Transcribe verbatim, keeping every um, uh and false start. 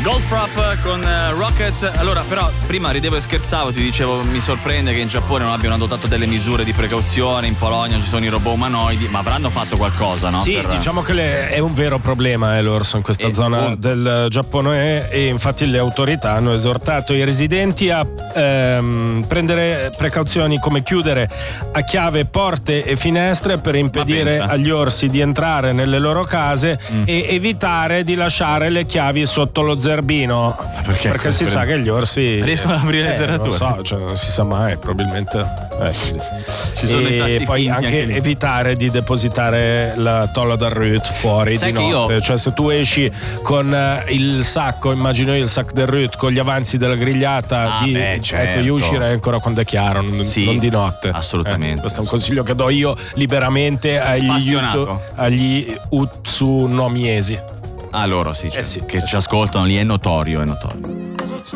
Goldfrapp con uh, Rocket. Allora, però, prima ridevo e scherzavo, ti dicevo, mi sorprende che in Giappone non abbiano adottato delle misure di precauzione. In Polonia ci sono i robot umanoidi, ma avranno fatto qualcosa, no? Sì, per... diciamo che le, è un vero problema eh, l'orso in questa E zona punto. del Giappone, e infatti le autorità hanno esortato i residenti a ehm, prendere precauzioni come chiudere a chiave porte e finestre per impedire pensa. agli orsi di entrare nelle loro case mm. e evitare di lasciare le chiavi sotto lo zerbino, perché, perché si sa che gli orsi riescono ad aprire eh, le serrature. non so, cioè, non si sa mai, probabilmente eh, così. Ci sono i sassi E poi finti anche, anche lì. evitare di depositare la tolla da Ruth fuori Sai di che notte, io- cioè se tu esci con eh, il sacco, immagino io il sac del Ruth con gli avanzi della grigliata, Ah, di, beh, ecco, certo. io uscirei ancora quando è chiaro, non, Sì, non di notte. assolutamente. Eh, questo è un consiglio che do io liberamente agli, Spassionato. Utu- agli utsunomiesi. Ah, loro sì, cioè, Eh sì, che eh ci sì. ascoltano lì, è notorio, è notorio.